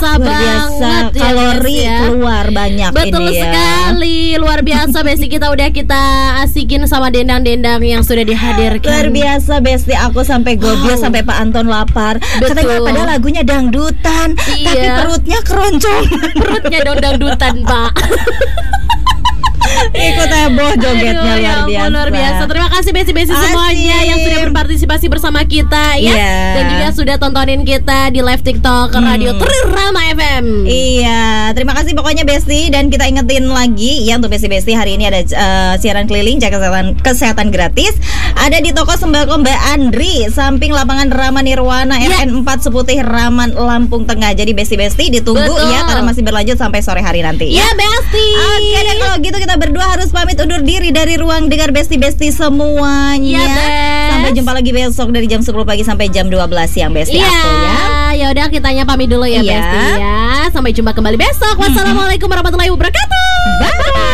biasa banget ya, kalori guys, ya. keluar banyak. Betul ini ya. sekali, luar biasa Besti, kita udah kita asikin sama dendang-dendang yang sudah dihadirkan. Luar biasa Besti, aku sampai gobios, sampai Pak Anton lapar. Betul. Katanya padahal lagunya dangdutan, Iya. tapi perutnya keroncong. Perutnya dong dangdutan, Pak. Ikut heboh jogetnya. Aduh, ya ampun, luar biasa. Terima kasih Besti-Besti semuanya yang sudah berpartisipasi bersama kita ya. Iya. Dan juga sudah tontonin kita di live TikTok Radio Trirama FM. Iya, terima kasih pokoknya Besti. Dan kita ingetin lagi ya, untuk Besti-Besti hari ini ada siaran keliling cek kesehatan gratis. Ada di toko sembako Mbak Andri, samping lapangan Rama Nirwana RN 4 Seputih Raman, Lampung Tengah. Jadi Besti-Besti ditunggu. Betul. Ya, karena masih berlanjut sampai sore hari nanti Ya Besti. Oke deh, kalau gitu kita berdua harus pamit undur diri dari ruang dengar Besti-Besti semuanya. Ya, Bes. Sampai jumpa lagi besok dari jam 10 pagi sampai jam 12 siang Besti aku ya. Ya udah, kitanya pamit dulu ya Iya. Besti ya. Sampai jumpa kembali besok. Wassalamualaikum warahmatullahi wabarakatuh. Bye.